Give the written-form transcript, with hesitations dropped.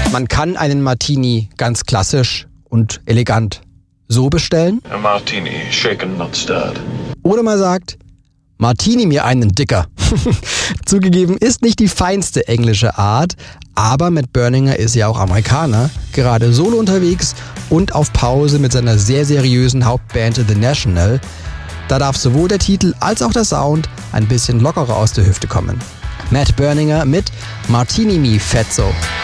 Man kann einen Martini ganz klassisch und elegant so bestellen. A martini, shaken, not stirred. Oder man sagt, Martini mir einen Dicker. Zugegeben, ist nicht die feinste englische Art, aber Matt Berninger ist ja auch Amerikaner, gerade solo unterwegs und auf Pause mit seiner sehr seriösen Hauptband The National. Da darf sowohl der Titel als auch der Sound ein bisschen lockerer aus der Hüfte kommen. Matt Berninger mit Martini Me Fetzo.